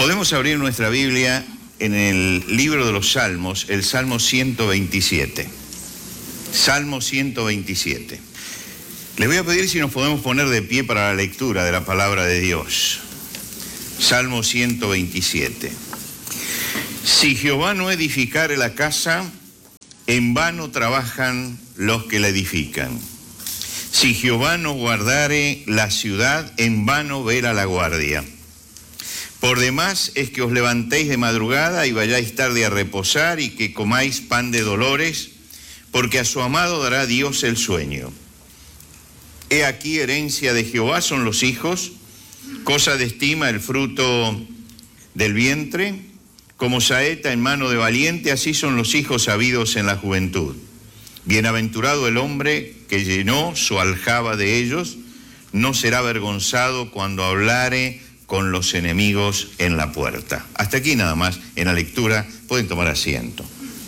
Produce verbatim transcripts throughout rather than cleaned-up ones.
Podemos abrir nuestra Biblia en el libro de los Salmos, el Salmo ciento veintisiete. Salmo ciento veintisiete. Les voy a pedir si nos podemos poner de pie para la lectura de la palabra de Dios. Salmo ciento veintisiete. Si Jehová no edificare la casa, en vano trabajan los que la edifican. Si Jehová no guardare la ciudad, en vano vela la guardia. Por demás es que os levantéis de madrugada y vayáis tarde a reposar y que comáis pan de dolores, porque a su amado dará Dios el sueño. He aquí herencia de Jehová son los hijos, cosa de estima el fruto del vientre, como saeta en mano de valiente, así son los hijos habidos en la juventud. Bienaventurado el hombre que llenó su aljaba de ellos, no será avergonzado cuando hablare con los enemigos en la puerta. Hasta aquí nada más en la lectura, pueden tomar asiento.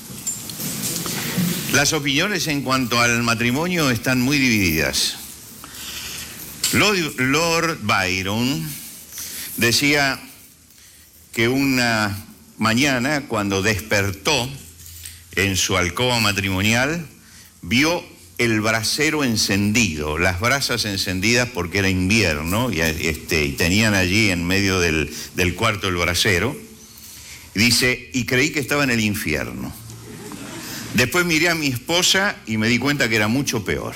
Las opiniones en cuanto al matrimonio están muy divididas. Lord Byron decía que una mañana, cuando despertó en su alcoba matrimonial, vio el brasero encendido, las brasas encendidas porque era invierno y, este, y tenían allí en medio del, del cuarto el brasero. Dice, y creí que estaba en el infierno. Después miré a mi esposa y me di cuenta que era mucho peor.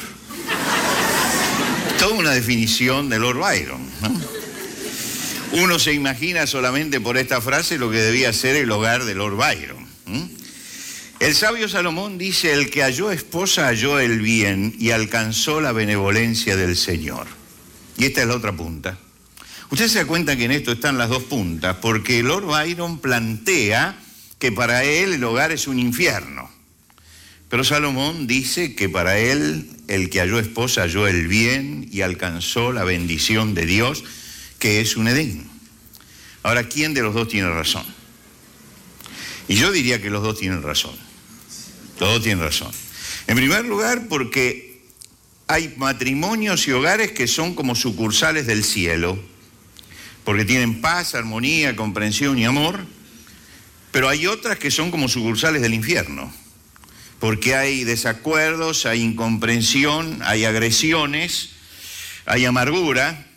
Toda una definición de Lord Byron, ¿no? Uno se imagina solamente por esta frase lo que debía ser el hogar de Lord Byron. ¿Mm? El sabio Salomón dice, el que halló esposa halló el bien y alcanzó la benevolencia del Señor. Y esta es la otra punta. Usted se da cuenta que en esto están las dos puntas, porque Lord Byron plantea que para él el hogar es un infierno. Pero Salomón dice que para él el que halló esposa halló el bien y alcanzó la bendición de Dios, que es un Edén. Ahora, ¿quién de los dos tiene razón? Y yo diría que los dos tienen razón. Los dos tienen razón. En primer lugar, porque hay matrimonios y hogares que son como sucursales del cielo, porque tienen paz, armonía, comprensión y amor, pero hay otras que son como sucursales del infierno, porque hay desacuerdos, hay incomprensión, hay agresiones, hay amargura.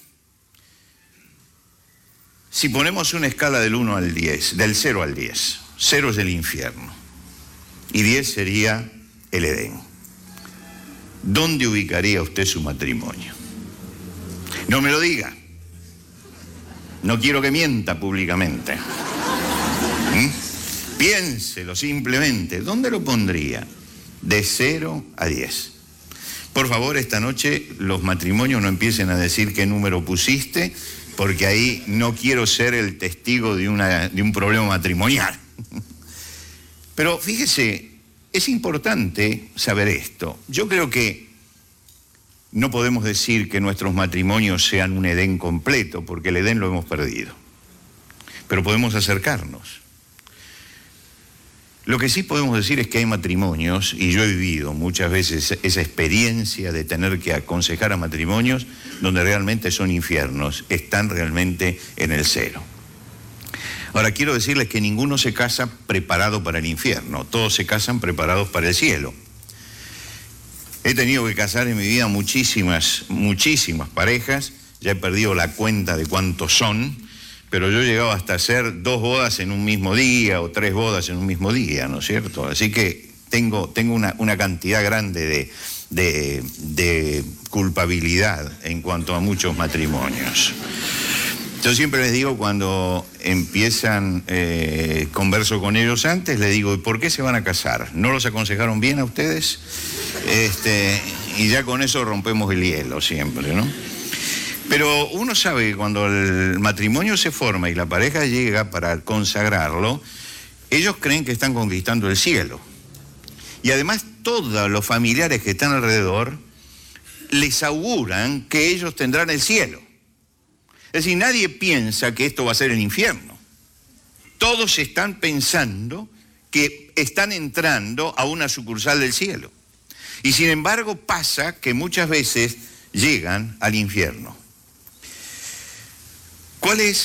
Si ponemos una escala del uno al diez, del cero al diez, cero es el infierno y diez sería el Edén, ¿dónde ubicaría usted su matrimonio? No me lo diga, no quiero que mienta públicamente. ¿Mm? Piénselo simplemente, ¿dónde lo pondría? De cero a diez. Por favor, esta noche los matrimonios no empiecen a decir qué número pusiste, porque ahí no quiero ser el testigo de, una, de un problema matrimonial. Pero fíjese, es importante saber esto. Yo creo que no podemos decir que nuestros matrimonios sean un Edén completo, porque el Edén lo hemos perdido. Pero podemos acercarnos. Lo que sí podemos decir es que hay matrimonios, y yo he vivido muchas veces esa experiencia de tener que aconsejar a matrimonios donde realmente son infiernos, están realmente en el cero. Ahora, quiero decirles que ninguno se casa preparado para el infierno, todos se casan preparados para el cielo. He tenido que casar en mi vida muchísimas, muchísimas parejas, ya he perdido la cuenta de cuántos son, pero yo he llegado hasta hacer dos bodas en un mismo día o tres bodas en un mismo día, ¿no es cierto? Así que tengo, tengo una, una cantidad grande de, de, de culpabilidad en cuanto a muchos matrimonios. Yo siempre les digo, cuando empiezan, eh, converso con ellos antes, les digo, ¿y por qué se van a casar? ¿No los aconsejaron bien a ustedes? Este, y ya con eso rompemos el hielo siempre, ¿no? Pero uno sabe que cuando el matrimonio se forma y la pareja llega para consagrarlo, ellos creen que están conquistando el cielo. Y además todos los familiares que están alrededor les auguran que ellos tendrán el cielo. Es decir, nadie piensa que esto va a ser el infierno. Todos están pensando que están entrando a una sucursal del cielo. Y sin embargo pasa que muchas veces llegan al infierno. ¿Cuál es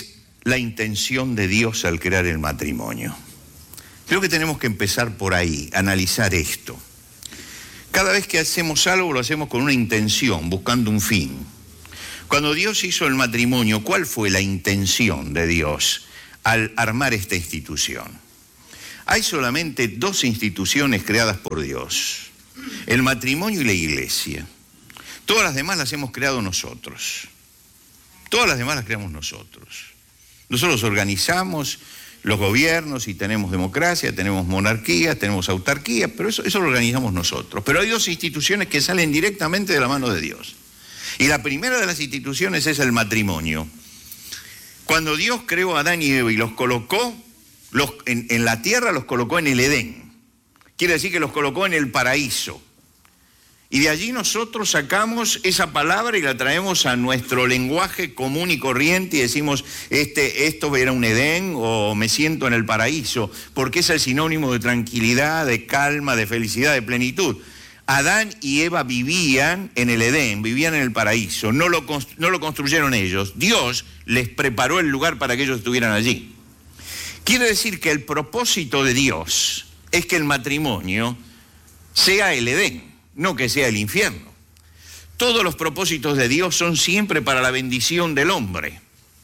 la intención de Dios al crear el matrimonio? Creo que tenemos que empezar por ahí, analizar esto. Cada vez que hacemos algo lo hacemos con una intención, buscando un fin. Cuando Dios hizo el matrimonio, ¿cuál fue la intención de Dios al armar esta institución? Hay solamente dos instituciones creadas por Dios: el matrimonio y la iglesia. Todas las demás las hemos creado nosotros. Todas las demás las creamos nosotros. Nosotros organizamos los gobiernos y tenemos democracia, tenemos monarquía, tenemos autarquía, pero eso, eso lo organizamos nosotros. Pero hay dos instituciones que salen directamente de la mano de Dios. Y la primera de las instituciones es el matrimonio. Cuando Dios creó a Adán y Eva y los colocó los, en, en la tierra, los colocó en el Edén. Quiere decir que los colocó en el paraíso. Y de allí nosotros sacamos esa palabra y la traemos a nuestro lenguaje común y corriente y decimos, este, esto era un Edén o me siento en el paraíso, porque es el sinónimo de tranquilidad, de calma, de felicidad, de plenitud. Adán y Eva vivían en el Edén, vivían en el paraíso, no lo, no lo construyeron ellos. Dios les preparó el lugar para que ellos estuvieran allí. Quiere decir que el propósito de Dios es que el matrimonio sea el Edén, no que sea el infierno. Todos los propósitos de Dios son siempre para la bendición del hombre.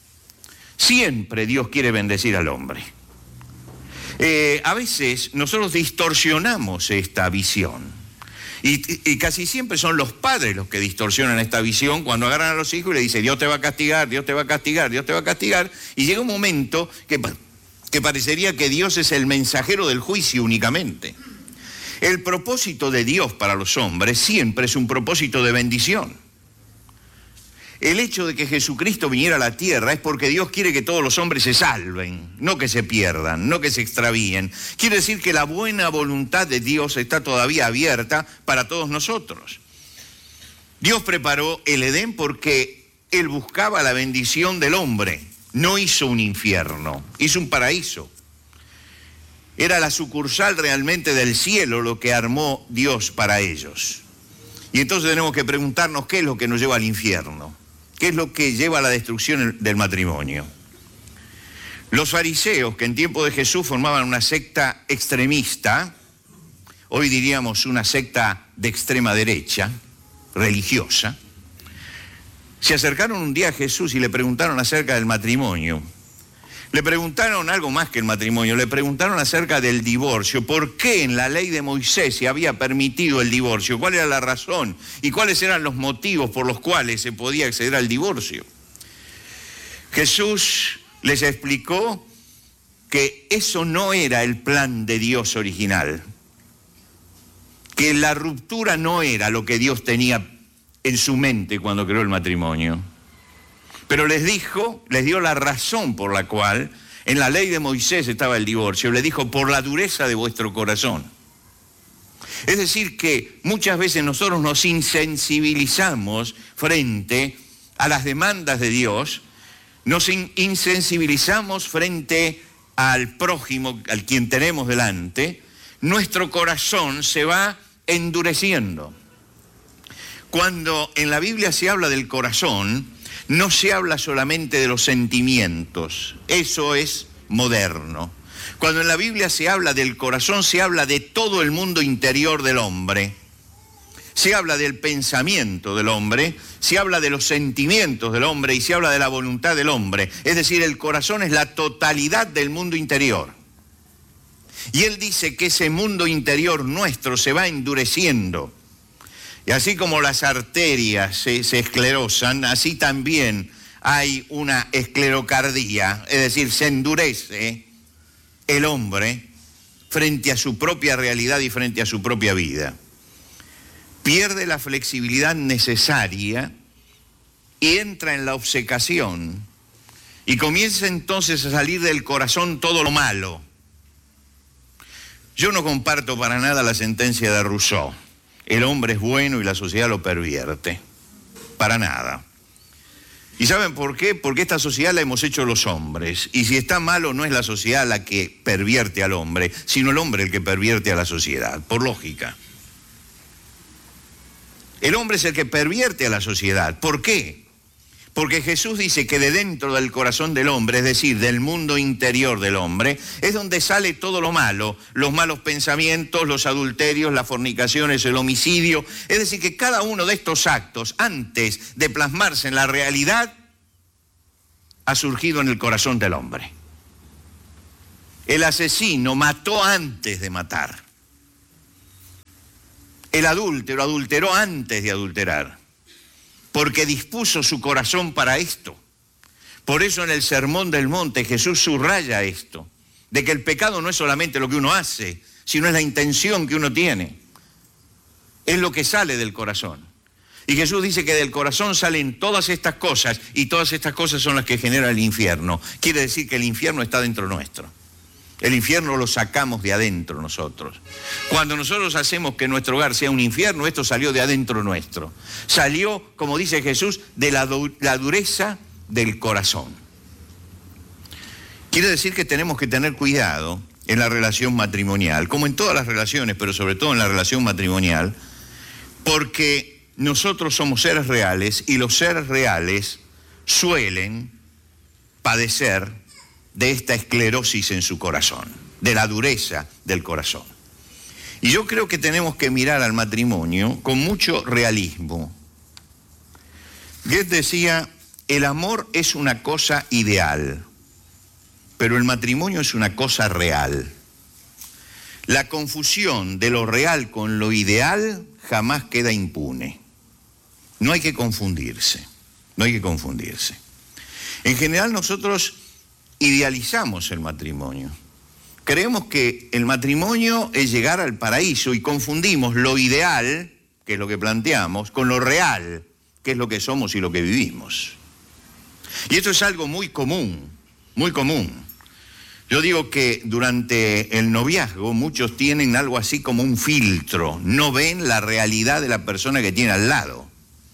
Siempre Dios quiere bendecir al hombre. Eh, a veces nosotros distorsionamos esta visión. Y, y casi siempre son los padres los que distorsionan esta visión cuando agarran a los hijos y le dicen, Dios te va a castigar, Dios te va a castigar, Dios te va a castigar. Y llega un momento que, que parecería que Dios es el mensajero del juicio únicamente. El propósito de Dios para los hombres siempre es un propósito de bendición. El hecho de que Jesucristo viniera a la tierra es porque Dios quiere que todos los hombres se salven, no que se pierdan, no que se extravíen. Quiere decir que la buena voluntad de Dios está todavía abierta para todos nosotros. Dios preparó el Edén porque Él buscaba la bendición del hombre. No hizo un infierno, hizo un paraíso. Era la sucursal realmente del cielo lo que armó Dios para ellos. Y entonces tenemos que preguntarnos qué es lo que nos lleva al infierno, qué es lo que lleva a la destrucción del matrimonio. Los fariseos, que en tiempo de Jesús formaban una secta extremista, hoy diríamos una secta de extrema derecha, religiosa, se acercaron un día a Jesús y le preguntaron acerca del matrimonio. Le preguntaron algo más que el matrimonio, le preguntaron acerca del divorcio. ¿Por qué en la ley de Moisés se había permitido el divorcio? ¿Cuál era la razón? ¿Y cuáles eran los motivos por los cuales se podía acceder al divorcio? Jesús les explicó que eso no era el plan de Dios original, que la ruptura no era lo que Dios tenía en su mente cuando creó el matrimonio. Pero les dijo, les dio la razón por la cual en la ley de Moisés estaba el divorcio. Les dijo, por la dureza de vuestro corazón. Es decir, que muchas veces nosotros nos insensibilizamos frente a las demandas de Dios, nos in- insensibilizamos frente al prójimo, al quien tenemos delante, nuestro corazón se va endureciendo. Cuando en la Biblia se habla del corazón, no se habla solamente de los sentimientos, eso es moderno. Cuando en la Biblia se habla del corazón, se habla de todo el mundo interior del hombre. Se habla del pensamiento del hombre, se habla de los sentimientos del hombre y se habla de la voluntad del hombre. Es decir, el corazón es la totalidad del mundo interior. Y él dice que ese mundo interior nuestro se va endureciendo. Y así como las arterias se, se esclerosan, así también hay una esclerocardía, es decir, se endurece el hombre frente a su propia realidad y frente a su propia vida. Pierde la flexibilidad necesaria y entra en la obcecación y comienza entonces a salir del corazón todo lo malo. Yo no comparto para nada la sentencia de Rousseau. El hombre es bueno y la sociedad lo pervierte. Para nada. ¿Y saben por qué? Porque esta sociedad la hemos hecho los hombres. Y si está malo, no es la sociedad la que pervierte al hombre, sino el hombre el que pervierte a la sociedad, por lógica. El hombre es el que pervierte a la sociedad. ¿Por qué? Porque Jesús dice que de dentro del corazón del hombre, es decir, del mundo interior del hombre, es donde sale todo lo malo, los malos pensamientos, los adulterios, las fornicaciones, el homicidio. Es decir, que cada uno de estos actos, antes de plasmarse en la realidad, ha surgido en el corazón del hombre. El asesino mató antes de matar. El adúltero adulteró antes de adulterar, porque dispuso su corazón para esto. Por eso en el Sermón del Monte Jesús subraya esto, de que el pecado no es solamente lo que uno hace, sino es la intención que uno tiene. Es lo que sale del corazón. Y Jesús dice que del corazón salen todas estas cosas, y todas estas cosas son las que genera el infierno. Quiere decir que el infierno está dentro nuestro. El infierno lo sacamos de adentro nosotros. Cuando nosotros hacemos que nuestro hogar sea un infierno, esto salió de adentro nuestro. Salió, como dice Jesús, de la, du la dureza del corazón. Quiere decir que tenemos que tener cuidado en la relación matrimonial, como en todas las relaciones, pero sobre todo en la relación matrimonial, porque nosotros somos seres reales y los seres reales suelen padecer de esta esclerosis en su corazón, de la dureza del corazón. Y yo creo que tenemos que mirar al matrimonio con mucho realismo. Goethe decía, el amor es una cosa ideal, pero el matrimonio es una cosa real. La confusión de lo real con lo ideal jamás queda impune. No hay que confundirse, no hay que confundirse. En general nosotros idealizamos el matrimonio. Creemos que el matrimonio es llegar al paraíso y confundimos lo ideal, que es lo que planteamos, con lo real, que es lo que somos y lo que vivimos. Y esto es algo muy común, muy común. Yo digo que durante el noviazgo muchos tienen algo así como un filtro, no ven la realidad de la persona que tiene al lado.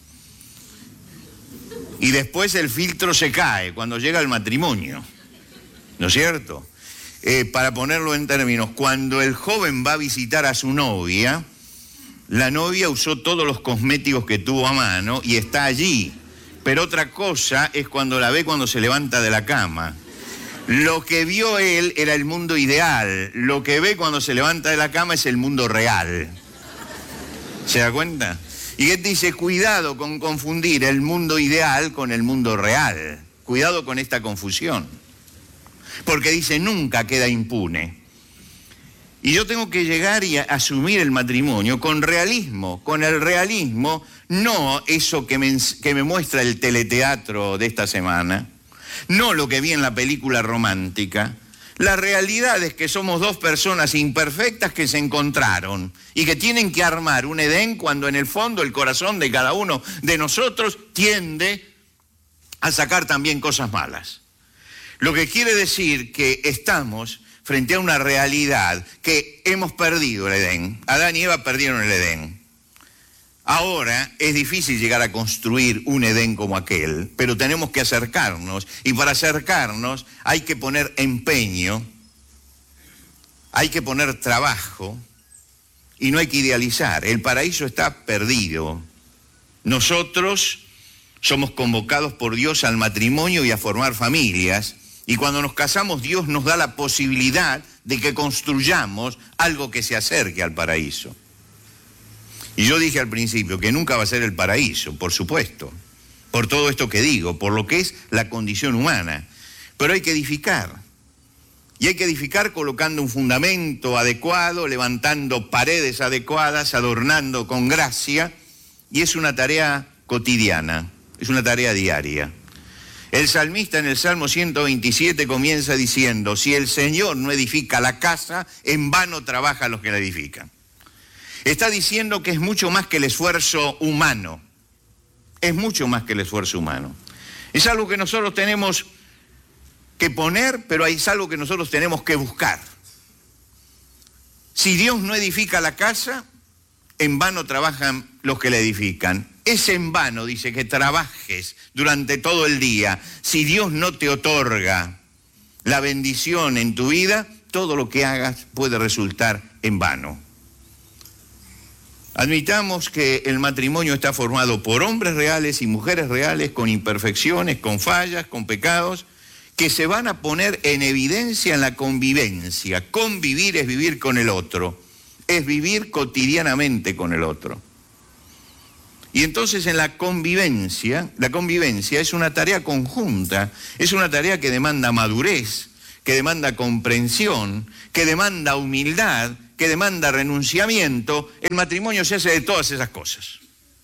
Y después el filtro se cae cuando llega el matrimonio. ¿No es cierto? Eh, para ponerlo en términos, cuando el joven va a visitar a su novia, la novia usó todos los cosméticos que tuvo a mano y está allí. Pero otra cosa es cuando la ve cuando se levanta de la cama. Lo que vio él era el mundo ideal. Lo que ve cuando se levanta de la cama es el mundo real. ¿Se da cuenta? Y él dice, cuidado con confundir el mundo ideal con el mundo real. Cuidado con esta confusión. Porque dice, nunca queda impune. Y yo tengo que llegar y asumir el matrimonio con realismo, con el realismo, no eso que me, que me muestra el teleteatro de esta semana, no lo que vi en la película romántica. La realidad es que somos dos personas imperfectas que se encontraron y que tienen que armar un Edén cuando en el fondo el corazón de cada uno de nosotros tiende a sacar también cosas malas. Lo que quiere decir que estamos frente a una realidad que hemos perdido el Edén. Adán y Eva perdieron el Edén. Ahora es difícil llegar a construir un Edén como aquel, pero tenemos que acercarnos. Y para acercarnos hay que poner empeño, hay que poner trabajo y no hay que idealizar. El paraíso está perdido. Nosotros somos convocados por Dios al matrimonio y a formar familias. Y cuando nos casamos, Dios nos da la posibilidad de que construyamos algo que se acerque al paraíso. Y yo dije al principio que nunca va a ser el paraíso, por supuesto, por todo esto que digo, por lo que es la condición humana. Pero hay que edificar. Y hay que edificar colocando un fundamento adecuado, levantando paredes adecuadas, adornando con gracia. Y es una tarea cotidiana, es una tarea diaria. El salmista en el Salmo ciento veintisiete comienza diciendo, si el Señor no edifica la casa, en vano trabajan los que la edifican. Está diciendo que es mucho más que el esfuerzo humano. Es mucho más que el esfuerzo humano. Es algo que nosotros tenemos que poner, pero es algo que nosotros tenemos que buscar. Si Dios no edifica la casa, en vano trabajan los que la edifican. Es en vano, dice, que trabajes durante todo el día. Si Dios no te otorga la bendición en tu vida, todo lo que hagas puede resultar en vano. Admitamos que el matrimonio está formado por hombres reales y mujeres reales con imperfecciones, con fallas, con pecados, que se van a poner en evidencia en la convivencia. Convivir es vivir con el otro, es vivir cotidianamente con el otro. Y entonces en la convivencia, la convivencia es una tarea conjunta, es una tarea que demanda madurez, que demanda comprensión, que demanda humildad, que demanda renunciamiento. El matrimonio se hace de todas esas cosas.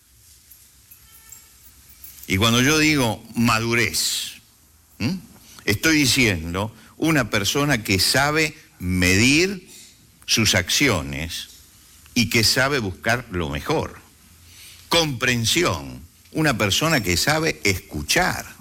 Y cuando yo digo madurez, ¿m? estoy diciendo una persona que sabe medir sus acciones y que sabe buscar lo mejor. Comprensión, una persona que sabe escuchar.